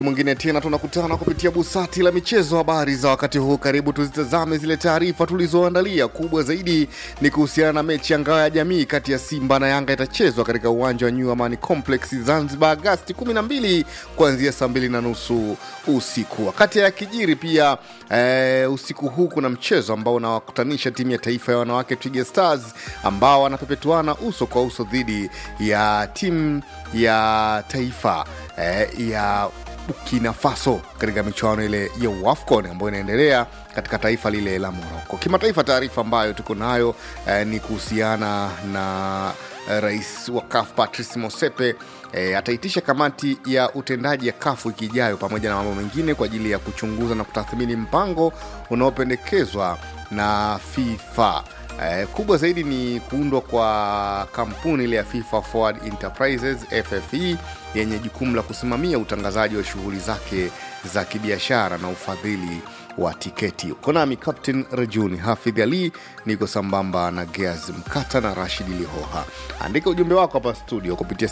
Mwingine tena tunakutana kupitia busati la michezo. Habari za wakati huu, karibu tuzitazame zile taarifa tulizoandalia. Kubwa zaidi ni kuhusiana na mechi ya ngao ya jamii kati ya Simba na Yanga, itachezwa katika uwanja wa New Amani Complex Zanzibar Agosti 12 kuanzia saa 2:30 usiku. Wakati ya kijiri pia usiku huu kuna mchezo ambao unawakutanisha timu ya taifa ya wanawake Twiga Stars ambao wanapepetuana uso kwa uso dhidi ya timu ya taifa ya Burkina Faso katika michuano ile ya WAFCON ambayo inaendelea katika taifa lile la Morocco. Kimataifa, taarifa ambayo tuko nayo ni kuhusiana na rais wa CAF Patrice Motsepe ataitisha kamati ya utendaji ya CAF wiki ijayo pamoja na mambo mengine kwa ajili ya kuchunguza na kutathmini mpango unaopendekezwa na FIFA. Kubwa zaidi ni kuundwa kwa kampuni ile ya FIFA Forward Enterprises FFE yenye jukumu la kusimamia utangazaji wa shughuli zake za kibiashara na ufadhili wa tiketi. Uko nami Captain Rajuni Hafidh Ali, niko sambamba na Geaz Mkata na Rashid Lihoha. Andika ujumbe wako hapa studio kupitia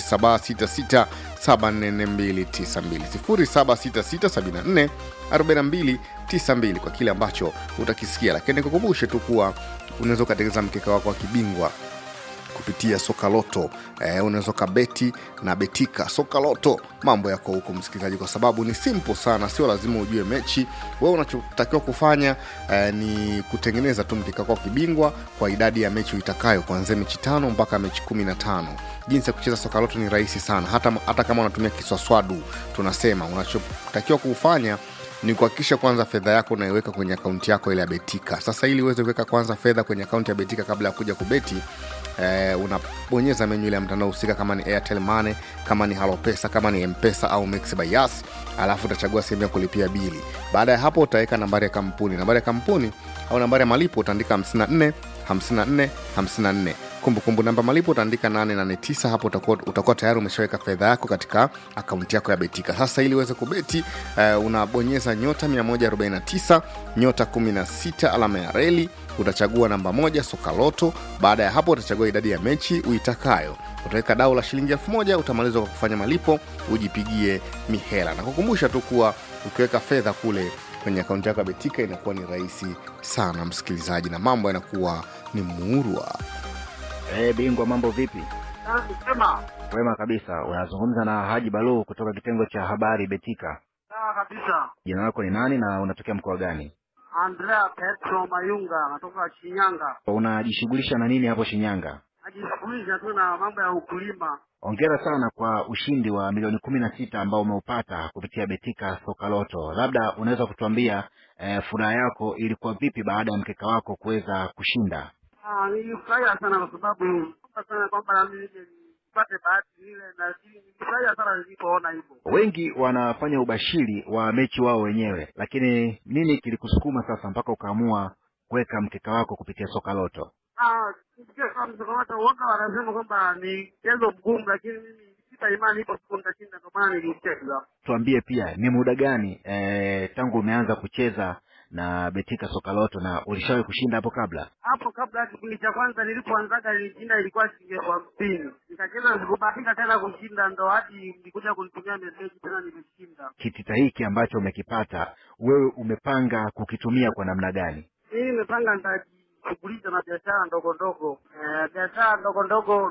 0766744292 0766744292 kwa kile ambacho utakisikia. Lakini nikukumbushe tu kuwa unaweza kutengeneza mkeka wako wa kibingwa kupitia Soka Loto. Unaweza kabeti na betika Soka Loto. Mambo yako huko msikilizaji, kwa sababu ni simple sana, sio lazima ujue mechi. Wewe unachotakiwa kufanya ni kutengeneza tu mkeka wako kibingwa kwa idadi ya mechi utakayo, kuanzia mechi 5 mpaka mechi 15. Jinsi ya kucheza Soka Loto ni rahisi sana, hata kama unatumia kiswaswadu. Tunasema unachotakiwa kufanya ni kuhakikisha kwanza fedha yako unaiweka kwenye akaunti yako ile ya betika. Sasa ili uweze kuweka kwanza fedha kwenye akaunti ya betika kabla ya kuja kubeti, unabonyeza menu ile ya mtandao husika, kama ni Airtel Money, kama ni Halo Pesa, kama ni M-Pesa au Mixx by Yas, alafu utachagua sehemu ya kulipia bili. Baada ya hapo utaweka nambari ya kampuni. Nambari ya kampuni au nambari ya malipo utaandika 54 54 54. Kumbukumbu namba malipo utaandika 889. Hapo utakuwa tayari umeshaweka fedha yako katika akaunti yako ya betika. Sasa ili uweze kubeti, unabonyeza nyota 149 nyota 16 alama ya reli, utachagua namba 1 Soka Loto. Baada ya hapo utachagua idadi ya mechi uitakayo, utaweka dau la shilingi 1000, utamaliza kwa kufanya malipo, ujipigie mihela. Na kukumbusha tu kuwa ukiweka fedha kule kwenye akaunti yako ya betika inakuwa ni rahisi sana msikilizaji, na mambo yanakuwa ni muurwa. Bingwa, mambo vipi? Sema. Wema kabisa. Unazungumza na Haji Balu kutoka kitengo cha habari betika. Sawa kabisa. Jina lako ni nani na unatokea mkoa gani? Andrea Petro Mayunga, natoka Shinyanga. Unajishughulisha na nini hapo Shinyanga? Najishughulisha tu na mambo ya ukulima. Hongera sana kwa ushindi wa milioni 16 ambao umeupata kupitia betika Soka Loto. Labda unaweza kutuambia furaha yako ilikuwa vipi baada ya mkeka wako kuweza kushinda? Nilifurahia sana kwa sababu kwamba na mimi nipate bahati ile, na nilifurahia sana nilipoona hivyo. Wengi wanafanya ubashiri wa mechi wao wenyewe, lakini nini kilikusukuma sasa mpaka ukaamua kuweka mkeka wako kupitia Soka Loto? Nikiwa kama msokomato waka wanasema kwamba ni mchezo mgumu, lakini mimi sita imani ipo siku nitashinda, ndio maana nilicheza. Tuambie pia ni muda gani tangu umeanza kucheza na betika Soka Loto, na ulishawahi kushinda hapo kabla? Hapo kabla kipindi cha kwanza nilipoanza nilishinda, ilikuwa shilingi 50. Nikacheza sikubahatika tena kushinda, ndo hadi nilikuja kunitumia message tena nimeshinda. Kitita hiki ambacho umekipata wewe umepanga kukitumia kwa namna gani? Mimi nimepanga nitajishughulisha na biashara ndogo ndogo. Biashara ndogo ndogo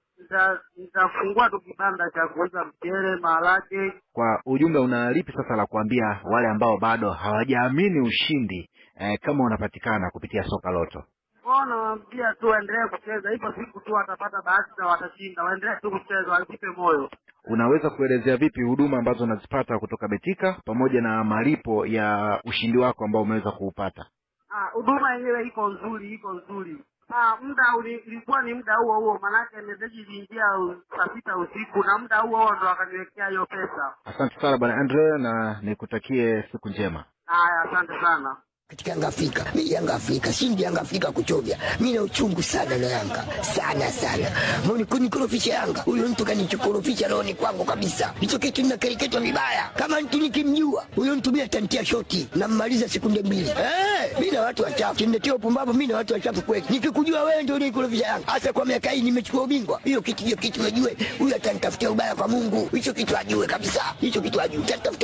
nitafungua tu kibanda cha kuuza mchele, maharage. Kwa ujumla, una lipi sasa la kuambia wale ambao bado hawajaamini ushindi kama unapatikana kupitia Soka Loto? Nawaambia tu waendelee kucheza, ipo siku tu watapata bahati na watashinda. Waendelee tu kucheza, wasipe moyo. Unaweza kuelezea vipi huduma ambazo unazipata kutoka betika pamoja na malipo ya ushindi wako ambao umeweza kuupata? Huduma yenyewe iko nzuri. Muda ulikuwa ni muda huo, manake message iliingia saa 6 usiku, na muda huo ndo akaniwekea hiyo pesa. Asante sana bwana Andre, na nikutakie siku njema. Asante sana. Katika Yanga Afrika, mimi Yanga Afrika, shindi Yanga Afrika kuchovya. Mimi na uchungu sana na Yanga. Sana. Mbona kunikorofisha Yanga? Huyo mtu kanichokorofisha roho ni kwangu kabisa. Hicho kitu ninakereketwa vibaya. Kama mtu nikimjua, huyo mtu mimi atantia shoti na mmaliza sekunde 2. Mimi na watu wachafu. Kimnetia upumbavu mimi na watu wachafu kweli. Nikikujua wewe ndio unikorofisha Yanga. Hasa kwa miaka hii nimechukua ubingwa. Hiyo kitu unajue, huyo atanitafutia ubaya kwa Mungu. Hicho kitu ajue kabisa. Hicho kitu ajue.